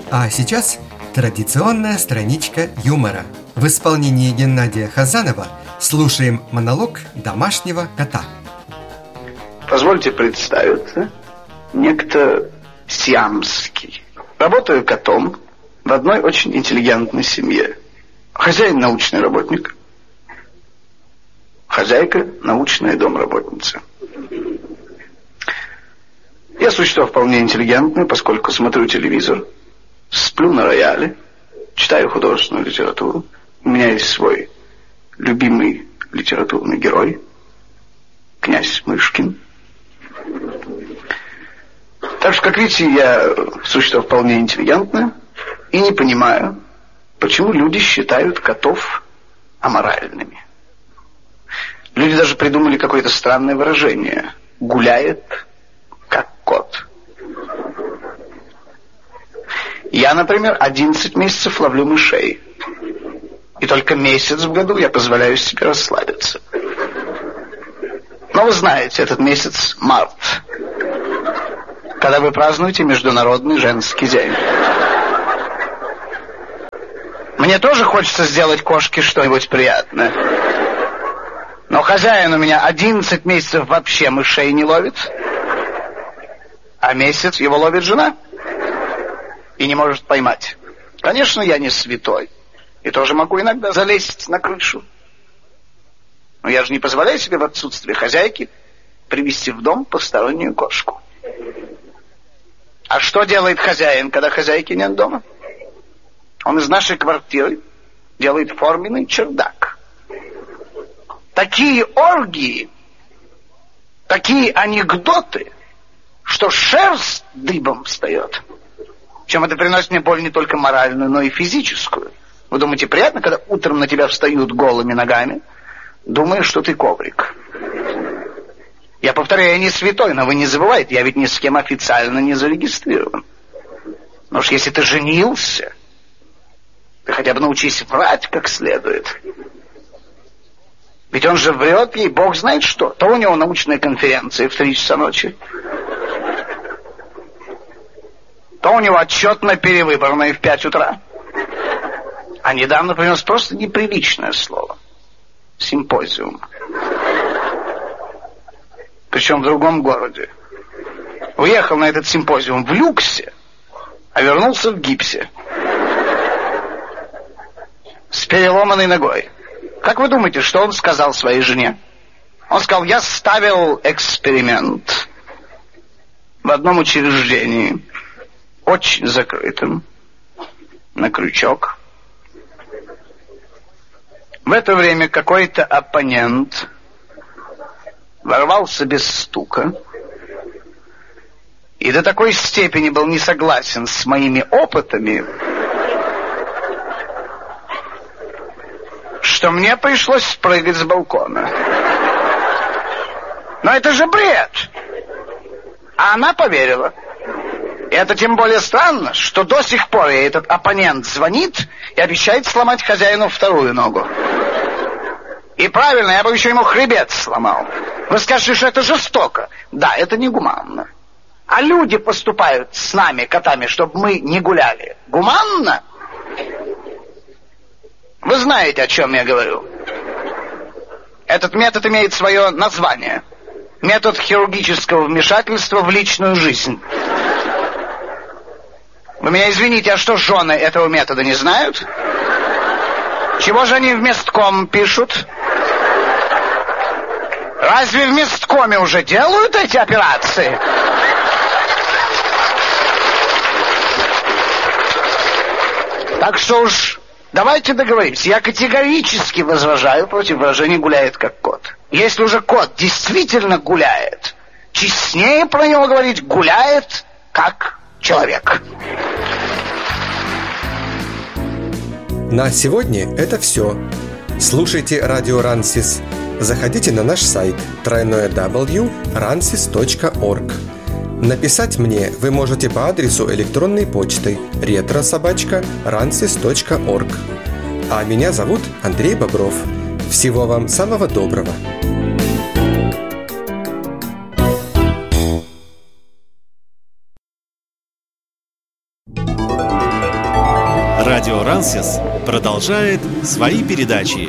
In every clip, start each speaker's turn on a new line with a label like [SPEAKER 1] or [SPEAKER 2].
[SPEAKER 1] А сейчас традиционная страничка юмора. В исполнении Геннадия Хазанова слушаем монолог домашнего кота.
[SPEAKER 2] Позвольте представиться. Некто Сиамский. Работаю котом в одной очень интеллигентной семье. Хозяин научный работник. Хозяйка научная домработница. Я существо вполне интеллигентное, поскольку смотрю телевизор, сплю на рояле, читаю художественную литературу. У меня есть свой любимый литературный герой, князь Мышкин. Так что, как видите, я существо вполне интеллигентное и не понимаю, почему люди считают котов аморальными. Люди даже придумали какое-то странное выражение: гуляет как кот. Я, например, 11 месяцев ловлю мышей. И только месяц в году я позволяю себе расслабиться. Но вы знаете, этот месяц март, когда вы празднуете Международный женский день. Мне тоже хочется сделать кошке что-нибудь приятное. Но хозяин у меня 11 месяцев вообще мышей не ловит, а месяц его ловит жена и не может поймать. Конечно, я не святой и тоже могу иногда залезть на крышу. Но я же не позволяю себе в отсутствие хозяйки привести в дом постороннюю кошку. А что делает хозяин, когда хозяйки нет дома? Он из нашей квартиры делает форменный чердак. Такие оргии, такие анекдоты, что шерсть дыбом встает. Причем это приносит мне боль не только моральную, но и физическую. Вы думаете, приятно, когда утром на тебя встают голыми ногами, думая, что ты коврик? Я повторяю, я не святой, но вы не забывайте, я ведь ни с кем официально не зарегистрирован. Но уж если ты женился, ты хотя бы научись врать как следует. Ведь он же врет ей, бог знает что. То у него научная конференция в 3 часа ночи, то у него отчетно-перевыборная в 5 утра. А недавно принес просто неприличное слово. Симпозиум. Причем в другом городе. Уехал на этот симпозиум в люксе, а вернулся в гипсе. С переломанной ногой. Как вы думаете, что он сказал своей жене? Он сказал: я ставил эксперимент в одном учреждении, очень закрытым, на крючок. В это время какой-то оппонент ворвался без стука и до такой степени был не согласен с моими опытами, что мне пришлось спрыгать с балкона. Но это же бред! А она поверила. И это тем более странно, что до сих пор ей этот оппонент звонит и обещает сломать хозяину вторую ногу. И правильно, я бы еще ему хребет сломал. Вы скажете, что это жестоко. Да, это негуманно. А люди поступают с нами, котами, чтобы мы не гуляли. Гуманно? Вы знаете, о чем я говорю. Этот метод имеет свое название. Метод хирургического вмешательства в личную жизнь. Вы меня извините, а что жены этого метода не знают? Чего же они в местком пишут? Разве в месткоме уже делают эти операции? Так что уж давайте договоримся. Я категорически возражаю против выражения «гуляет как кот». Если уже кот действительно гуляет, честнее про него говорить «гуляет как человек».
[SPEAKER 1] На сегодня это все. Слушайте радио Рансис. Заходите на наш сайт www.ransis.org. Написать мне вы можете по адресу электронной почты retro@ransis.org. А меня зовут Андрей Бобров. Всего вам самого доброго.
[SPEAKER 3] Радио Рансис продолжает свои передачи.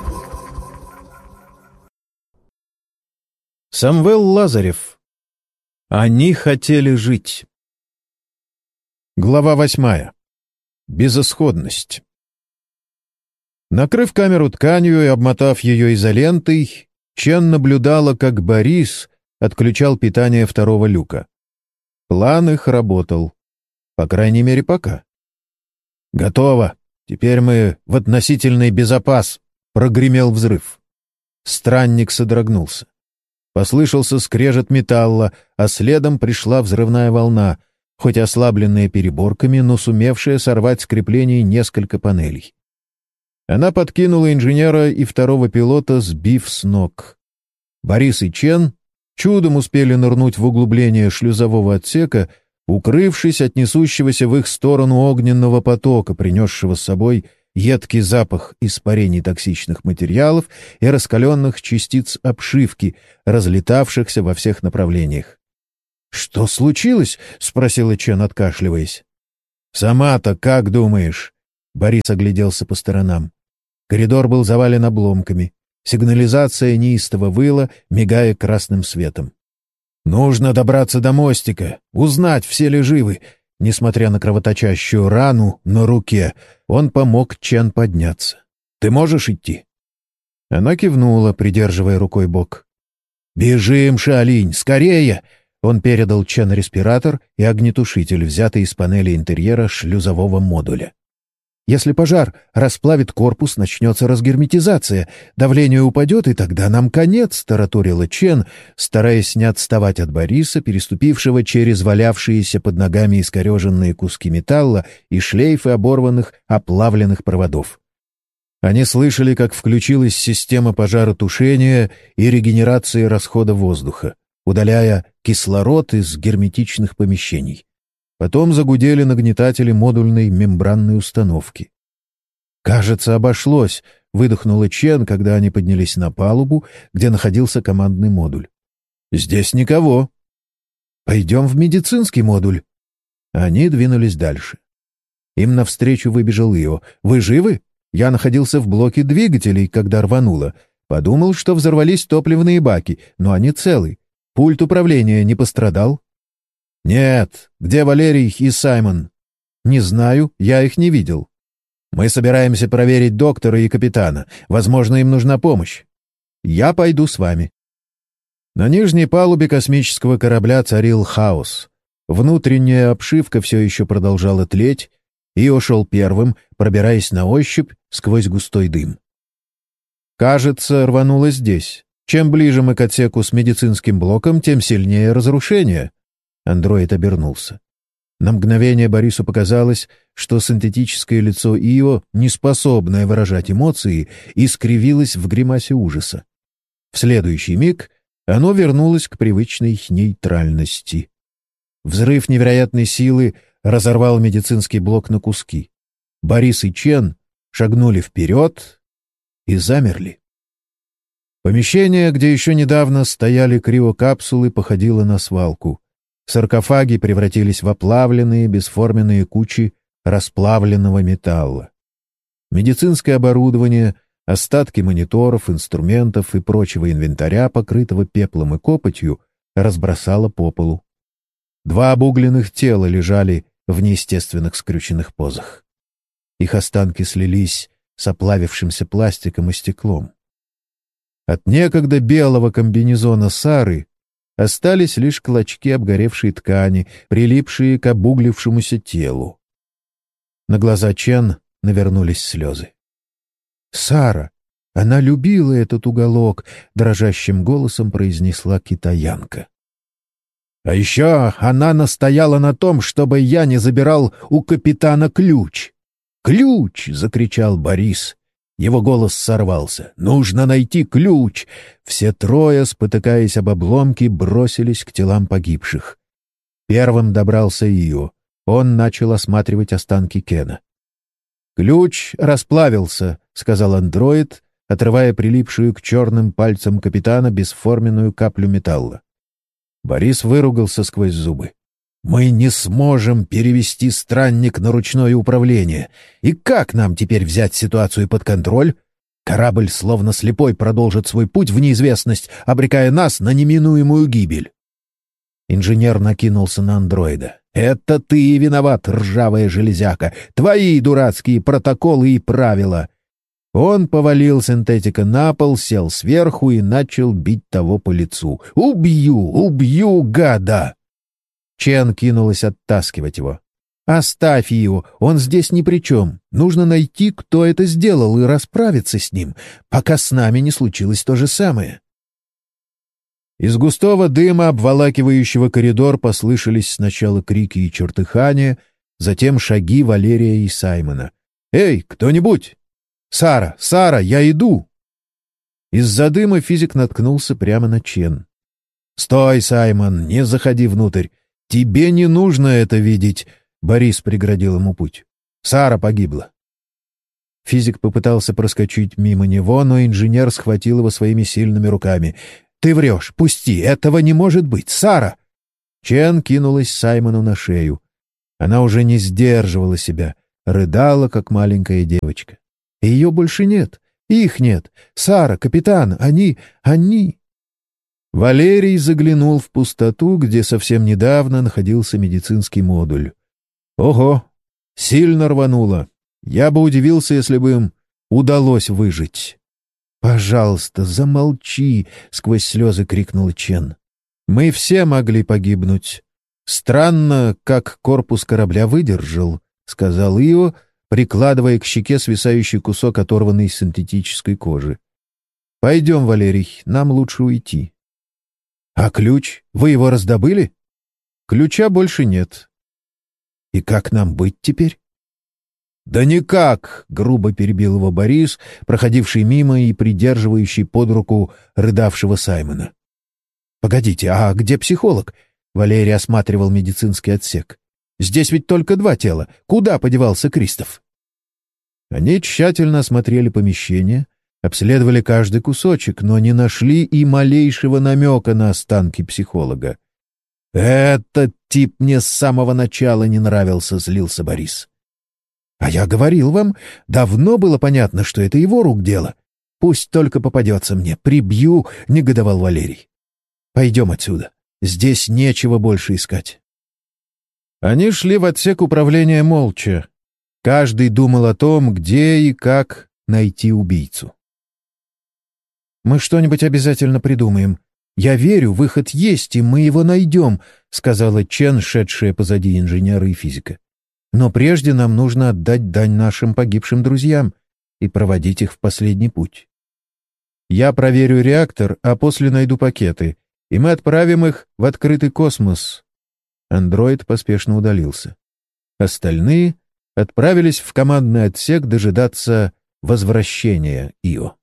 [SPEAKER 4] Самвел Лазарев. Они хотели жить. Глава 8. Безысходность. Накрыв камеру тканью и обмотав ее изолентой, Чен наблюдала, как Борис отключал питание второго люка. План их работал. По крайней мере, пока. «Готово. Теперь мы в относительный безопас», — прогремел взрыв. Странник содрогнулся. Послышался скрежет металла, а следом пришла взрывная волна, хоть ослабленная переборками, но сумевшая сорвать с креплений несколько панелей. Она подкинула инженера и второго пилота, сбив с ног. Борис и Чен чудом успели нырнуть в углубление шлюзового отсека, укрывшись от несущегося в их сторону огненного потока, принесшего с собой едкий запах испарений токсичных материалов и раскаленных частиц обшивки, разлетавшихся во всех направлениях. «Что случилось?» — спросила Чен, откашливаясь. «Сама-то как думаешь?» — Борис огляделся по сторонам. Коридор был завален обломками. Сигнализация неистово выла, мигая красным светом. «Нужно добраться до мостика, узнать, все ли живы». Несмотря на кровоточащую рану на руке, он помог Чен подняться. «Ты можешь идти?» Она кивнула, придерживая рукой бок. «Бежим, Шаолинь, скорее!» Он передал Чен респиратор и огнетушитель, взятый из панели интерьера шлюзового модуля. «Если пожар расплавит корпус, начнется разгерметизация. Давление упадет, и тогда нам конец», — тараторила Чен, стараясь не отставать от Бориса, переступившего через валявшиеся под ногами искореженные куски металла и шлейфы оборванных, оплавленных проводов. Они слышали, как включилась система пожаротушения и регенерации расхода воздуха, удаляя кислород из герметичных помещений. Потом загудели нагнетатели модульной мембранной установки. «Кажется, обошлось», — выдохнула Чен, когда они поднялись на палубу, где находился командный модуль. «Здесь никого». «Пойдем в медицинский модуль». Они двинулись дальше. Им навстречу выбежал Ио. «Вы живы? Я находился в блоке двигателей, когда рвануло. Подумал, что взорвались топливные баки, но они целы. Пульт управления не пострадал?» «Нет. Где Валерий и Саймон?» «Не знаю. Я их не видел». «Мы собираемся проверить доктора и капитана. Возможно, им нужна помощь». «Я пойду с вами». На нижней палубе космического корабля царил хаос. Внутренняя обшивка все еще продолжала тлеть, и шел первым, пробираясь на ощупь сквозь густой дым. «Кажется, рвануло здесь. Чем ближе мы к отсеку с медицинским блоком, тем сильнее разрушение». Андроид обернулся. На мгновение Борису показалось, что синтетическое лицо Ио, неспособное выражать эмоции, искривилось в гримасе ужаса. В следующий миг оно вернулось к привычной нейтральности. Взрыв невероятной силы разорвал медицинский блок на куски. Борис и Чен шагнули вперед и замерли. Помещение, где еще недавно стояли криокапсулы, походило на свалку. Саркофаги превратились в оплавленные, бесформенные кучи расплавленного металла. Медицинское оборудование, остатки мониторов, инструментов и прочего инвентаря, покрытого пеплом и копотью, разбросало по полу. Два обугленных тела лежали в неестественных скрюченных позах. Их останки слились с оплавившимся пластиком и стеклом. От некогда белого комбинезона Сары остались лишь клочки обгоревшей ткани, прилипшие к обуглившемуся телу. На глаза Чен навернулись слезы. «Сара! Она любила этот уголок!» — дрожащим голосом произнесла китаянка. «А еще она настояла на том, чтобы я не забирал у капитана ключ!» «Ключ!» — закричал Борис. Его голос сорвался. «Нужно найти ключ!» Все трое, спотыкаясь об обломки, бросились к телам погибших. Первым добрался Ио. Он начал осматривать останки Кена. «Ключ расплавился», — сказал андроид, отрывая прилипшую к черным пальцам капитана бесформенную каплю металла. Борис выругался сквозь зубы. Мы не сможем перевести странник на ручное управление. И как нам теперь взять ситуацию под контроль? Корабль, словно слепой, продолжит свой путь в неизвестность, обрекая нас на неминуемую гибель. Инженер накинулся на андроида. «Это ты и виноват, ржавая железяка! Твои дурацкие протоколы и правила!» Он повалил синтетика на пол, сел сверху и начал бить того по лицу. «Убью! Убью, гада!» Чен кинулась оттаскивать его. «Оставь его, он здесь ни при чем. Нужно найти, кто это сделал, и расправиться с ним, пока с нами не случилось то же самое». Из густого дыма, обволакивающего коридор, послышались сначала крики и чертыхания, затем шаги Валерия и Саймона. «Эй, кто-нибудь! Сара, Сара, я иду!» Из-за дыма физик наткнулся прямо на Чен. «Стой, Саймон, не заходи внутрь! Тебе не нужно это видеть!» Борис преградил ему путь. «Сара погибла!» Физик попытался проскочить мимо него, но инженер схватил его своими сильными руками. «Ты врешь! Пусти! Этого не может быть! Сара!» Чен кинулась Саймону на шею. Она уже не сдерживала себя, рыдала, как маленькая девочка. Ее больше нет. Их нет. Сара, капитан, они... Валерий заглянул в пустоту, где совсем недавно находился медицинский модуль. Ого! Сильно рвануло. Я бы удивился, если бы им удалось выжить. «Пожалуйста, замолчи!» — сквозь слезы крикнул Чен. «Мы все могли погибнуть. Странно, как корпус корабля выдержал», — сказал Ио, прикладывая к щеке свисающий кусок оторванной синтетической кожи. «Пойдем, Валерий, нам лучше уйти». «А ключ? Вы его раздобыли?» «Ключа больше нет». «И как нам быть теперь?» «Да никак!» — грубо перебил его Борис, проходивший мимо и придерживающий под руку рыдавшего Саймона. «Погодите, а где психолог?» — Валерий осматривал медицинский отсек. «Здесь ведь только 2 тела. Куда подевался Кристоф?» Они тщательно осмотрели помещение, обследовали каждый кусочек, но не нашли и малейшего намека на останки психолога. «Этот тип мне с самого начала не нравился», — злился Борис. «А я говорил вам, давно было понятно, что это его рук дело. Пусть только попадется мне, прибью», — негодовал Валерий. «Пойдем отсюда. Здесь нечего больше искать». Они шли в отсек управления молча. Каждый думал о том, где и как найти убийцу. «Мы что-нибудь обязательно придумаем. Я верю, выход есть, и мы его найдем», — сказала Чен, шедшая позади инженера и физика. «Но прежде нам нужно отдать дань нашим погибшим друзьям и проводить их в последний путь. Я проверю реактор, а после найду пакеты, и мы отправим их в открытый космос». Андроид поспешно удалился. Остальные отправились в командный отсек дожидаться возвращения Ио.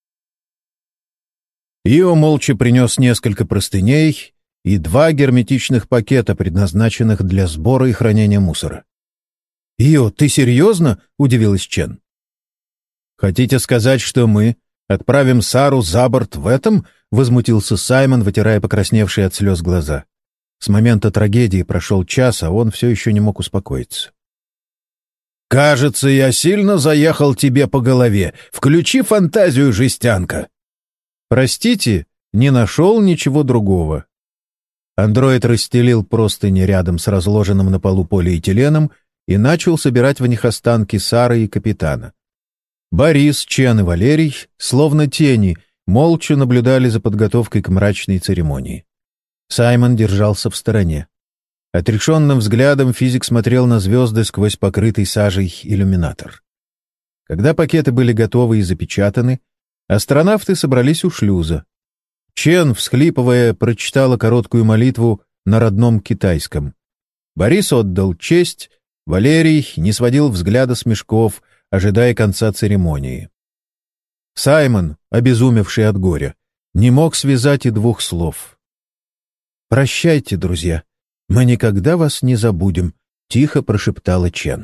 [SPEAKER 4] Ио молча принес несколько простыней и 2 герметичных пакета, предназначенных для сбора и хранения мусора. «Ио, ты серьезно?» — удивилась Чен. «Хотите сказать, что мы отправим Сару за борт в этом?» — возмутился Саймон, вытирая покрасневшие от слез глаза. С момента трагедии прошел час, а он все еще не мог успокоиться. «Кажется, я сильно заехал тебе по голове. Включи фантазию, жестянка!» «Простите, не нашел ничего другого». Андроид расстелил простыни рядом с разложенным на полу полиэтиленом и начал собирать в них останки Сары и капитана. Борис, Чен и Валерий, словно тени, молча наблюдали за подготовкой к мрачной церемонии. Саймон держался в стороне. Отрешенным взглядом физик смотрел на звезды сквозь покрытый сажей иллюминатор. Когда пакеты были готовы и запечатаны, астронавты собрались у шлюза. Чен, всхлипывая, прочитала короткую молитву на родном китайском. Борис отдал честь, Валерий не сводил взгляда с мешков, ожидая конца церемонии. Саймон, обезумевший от горя, не мог связать и 2 слов. «Прощайте, друзья, мы никогда вас не забудем», — тихо прошептала Чен.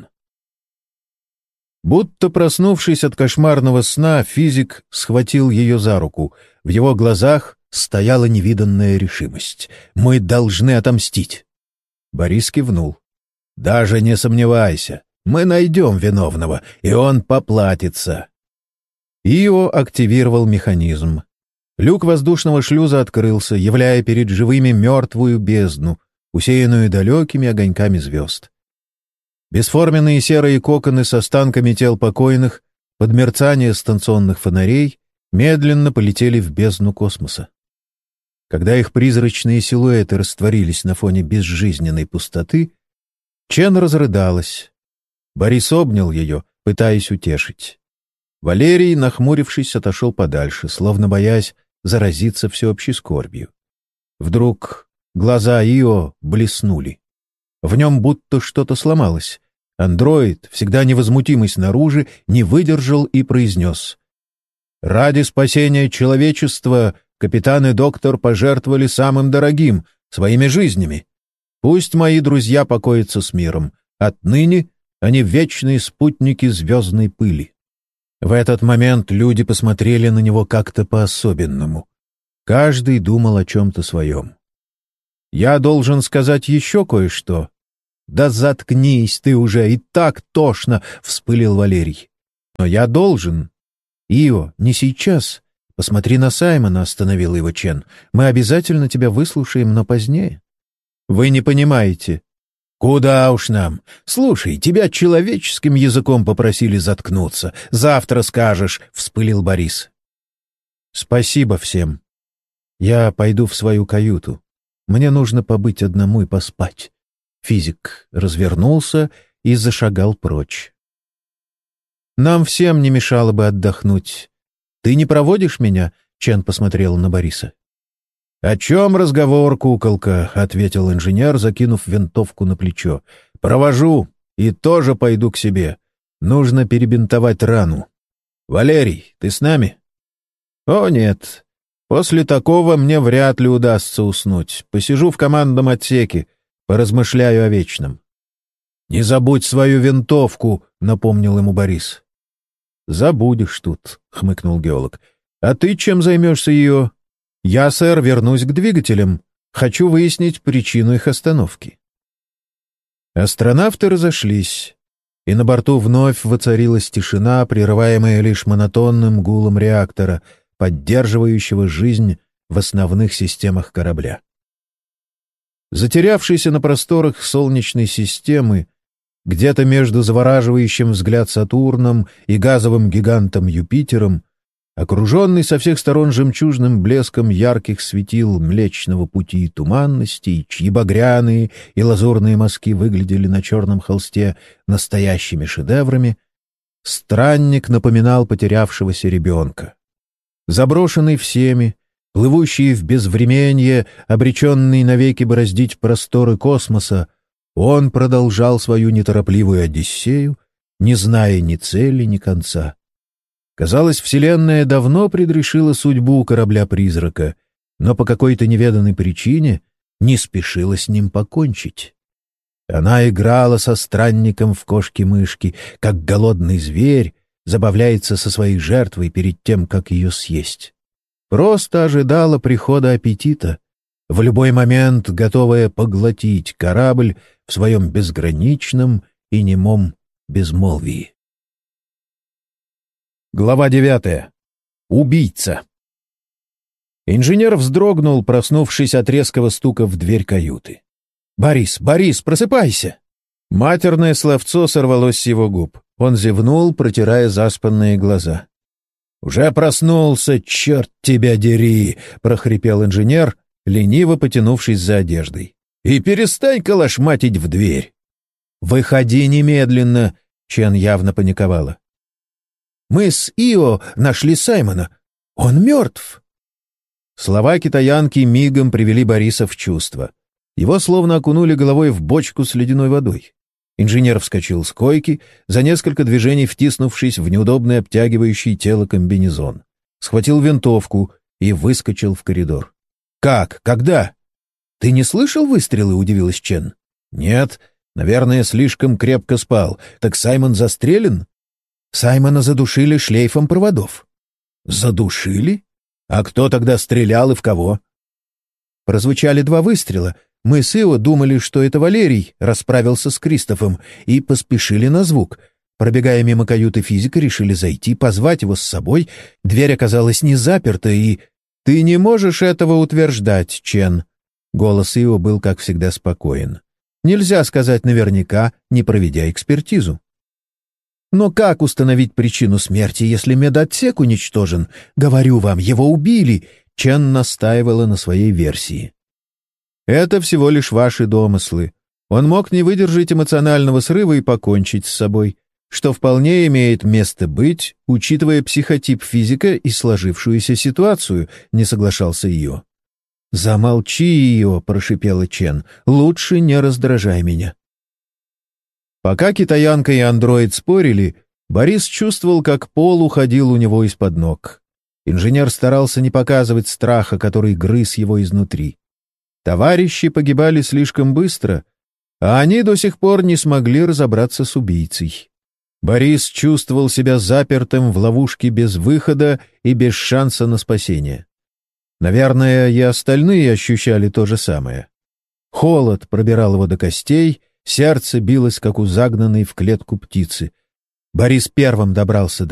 [SPEAKER 4] Будто проснувшись от кошмарного сна, физик схватил ее за руку. В его глазах стояла невиданная решимость. «Мы должны отомстить». Борис кивнул. «Даже не сомневайся, мы найдем виновного, и он поплатится». Ио активировал механизм. Люк воздушного шлюза открылся, являя перед живыми мертвую бездну, усеянную далекими огоньками звезд. Бесформенные серые коконы с останками тел покойных, под мерцание станционных фонарей, медленно полетели в бездну космоса. Когда их призрачные силуэты растворились на фоне безжизненной пустоты, Чен разрыдалась. Борис обнял ее, пытаясь утешить. Валерий, нахмурившись, отошел подальше, словно боясь заразиться всеобщей скорбью. Вдруг глаза Ио блеснули. В нем будто что-то сломалось. Андроид, всегда невозмутимый снаружи, не выдержал и произнес: «Ради спасения человечества капитан и доктор пожертвовали самым дорогим — своими жизнями. Пусть мои друзья покоятся с миром. Отныне они вечные спутники звездной пыли». В этот момент люди посмотрели на него как-то по-особенному. Каждый думал о чем-то своем. «Я должен сказать еще кое-что». «Да заткнись ты уже, и так тошно!» — вспылил Валерий. «Но я должен». «Ио, не сейчас. Посмотри на Саймона», — остановил его Чен. «Мы обязательно тебя выслушаем, но позднее». «Вы не понимаете». «Куда уж нам? Слушай, тебя человеческим языком попросили заткнуться. Завтра скажешь», — вспылил Борис. «Спасибо всем. Я пойду в свою каюту. Мне нужно побыть одному и поспать». Физик развернулся и зашагал прочь. «Нам всем не мешало бы отдохнуть. Ты не проводишь меня?» — Чен посмотрел на Бориса. «О чем разговор, куколка?» — ответил инженер, закинув винтовку на плечо. «Провожу и тоже пойду к себе. Нужно перебинтовать рану. Валерий, ты с нами?» «О, нет. После такого мне вряд ли удастся уснуть. Посижу в командном отсеке, поразмышляю о вечном». «Не забудь свою винтовку», — напомнил ему Борис. «Забудешь тут», — хмыкнул геолог. «А ты чем займешься ее?» «Я, сэр, вернусь к двигателям. Хочу выяснить причину их остановки». Астронавты разошлись, и на борту вновь воцарилась тишина, прерываемая лишь монотонным гулом реактора, поддерживающего жизнь в основных системах корабля. Затерявшийся на просторах Солнечной системы, где-то между завораживающим взгляд Сатурном и газовым гигантом Юпитером, окруженный со всех сторон жемчужным блеском ярких светил Млечного Пути и туманностей, чьи багряные и лазурные мазки выглядели на черном холсте настоящими шедеврами, странник напоминал потерявшегося ребенка. Заброшенный всеми, плывущий в безвременье, обреченный навеки бороздить просторы космоса, он продолжал свою неторопливую одиссею, не зная ни цели, ни конца. Казалось, Вселенная давно предрешила судьбу корабля-призрака, но по какой-то неведанной причине не спешила с ним покончить. Она играла со странником в кошки-мышки, как голодный зверь забавляется со своей жертвой перед тем, как ее съесть. Просто ожидала прихода аппетита, в любой момент готовая поглотить корабль в своем безграничном и немом безмолвии. Глава 9. Убийца. Инженер вздрогнул, проснувшись от резкого стука в дверь каюты. «Борис, Борис, просыпайся!» Матерное словцо сорвалось с его губ. Он зевнул, протирая заспанные глаза. «Уже проснулся, черт тебя дери!» — прохрипел инженер, лениво потянувшись за одеждой. «И перестань колошматить в дверь!» «Выходи немедленно!» — Чен явно паниковала. «Мы с Ио нашли Саймона. Он мертв!» Слова китаянки мигом привели Бориса в чувство. Его словно окунули головой в бочку с ледяной водой. Инженер вскочил с койки, за несколько движений втиснувшись в неудобный обтягивающий тело комбинезон. Схватил винтовку и выскочил в коридор. «Как? Когда?» «Ты не слышал выстрелы?» — удивилась Чен. «Нет, наверное, слишком крепко спал. Так Саймон застрелен?» «Саймона задушили шлейфом проводов». «Задушили? А кто тогда стрелял и в кого?» Прозвучали 2 выстрела. Мы с Ио думали, что это Валерий расправился с Кристофом, и поспешили на звук. Пробегая мимо каюты физика, решили зайти, позвать его с собой. Дверь оказалась не заперта, и... «Ты не можешь этого утверждать, Чен». Голос Ио был, как всегда, спокоен. «Нельзя сказать наверняка, не проведя экспертизу». «Но как установить причину смерти, если медотсек уничтожен? Говорю вам, его убили!» Чен настаивала на своей версии. «Это всего лишь ваши домыслы. Он мог не выдержать эмоционального срыва и покончить с собой, что вполне имеет место быть, учитывая психотип физика и сложившуюся ситуацию», — не соглашался Ио. «Замолчи, Ио», — прошипела Чен, — «лучше не раздражай меня». Пока китаянка и андроид спорили, Борис чувствовал, как пол уходил у него из-под ног. Инженер старался не показывать страха, который грыз его изнутри. Товарищи погибали слишком быстро, а они до сих пор не смогли разобраться с убийцей. Борис чувствовал себя запертым в ловушке без выхода и без шанса на спасение. Наверное, и остальные ощущали то же самое. Холод пробирал его до костей, сердце билось, как у загнанной в клетку птицы. Борис первым добрался до